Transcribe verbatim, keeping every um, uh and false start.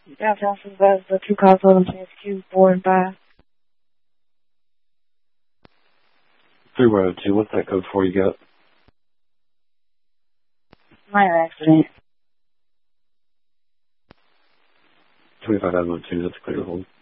Downtown supervisor, the two calls on T S Q four and five. three one oh two, what's that code for you got? Minor accident. twenty-five out of two, that's a clear hold.